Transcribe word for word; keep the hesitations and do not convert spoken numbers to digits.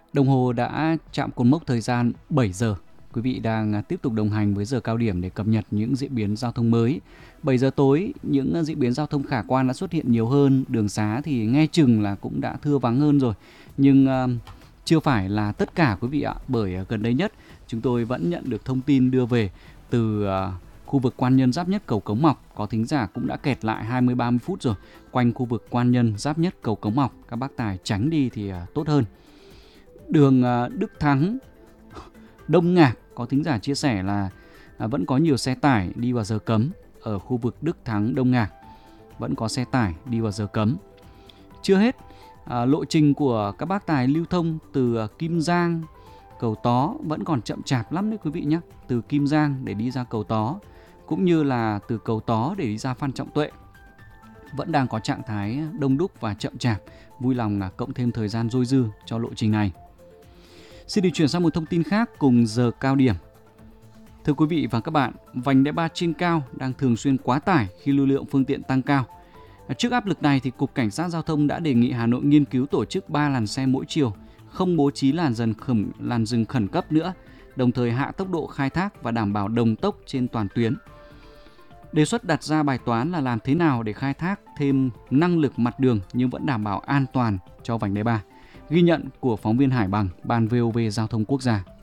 Đồng hồ đã chạm cột mốc thời gian bảy giờ. Quý vị đang tiếp tục đồng hành với giờ cao điểm để cập nhật những diễn biến giao thông mới. bảy giờ tối, những diễn biến giao thông khả quan đã xuất hiện nhiều hơn. Đường xá thì nghe chừng là cũng đã thưa vắng hơn rồi. Nhưng uh, chưa phải là tất cả quý vị ạ. Bởi gần đây nhất, chúng tôi vẫn nhận được thông tin đưa về từ uh, khu vực Quan Nhân Giáp Nhất Cầu Cống Mọc. Có thính giả cũng đã kẹt lại hai mươi ba mươi phút rồi. Quanh khu vực Quan Nhân Giáp Nhất Cầu Cống Mọc. Các bác tài tránh đi thì uh, tốt hơn. Đường Đức Thắng Đông Ngạc, có thính giả chia sẻ là vẫn có nhiều xe tải đi vào giờ cấm. Ở khu vực Đức Thắng Đông Ngạc vẫn có xe tải đi vào giờ cấm. Chưa hết, à, lộ trình của các bác tài lưu thông từ Kim Giang, Cầu Tó vẫn còn chậm chạp lắm đấy quý vị nhé. Từ Kim Giang để đi ra Cầu Tó, cũng như là từ Cầu Tó để đi ra Phan Trọng Tuệ, vẫn đang có trạng thái đông đúc và chậm chạp. Vui lòng là cộng thêm thời gian dôi dư cho lộ trình này. Xin được chuyển sang một thông tin khác cùng giờ cao điểm. Thưa quý vị và các bạn, vành đai ba trên cao đang thường xuyên quá tải khi lưu lượng phương tiện tăng cao. Trước áp lực này thì Cục Cảnh sát Giao thông đã đề nghị Hà Nội nghiên cứu tổ chức ba làn xe mỗi chiều, không bố trí làn dừng khẩn, làn dừng khẩn cấp nữa, đồng thời hạ tốc độ khai thác và đảm bảo đồng tốc trên toàn tuyến. Đề xuất đặt ra bài toán là làm thế nào để khai thác thêm năng lực mặt đường nhưng vẫn đảm bảo an toàn cho vành đai ba. Ghi nhận của phóng viên Hải Bằng, Ban vê o vê Giao thông Quốc gia.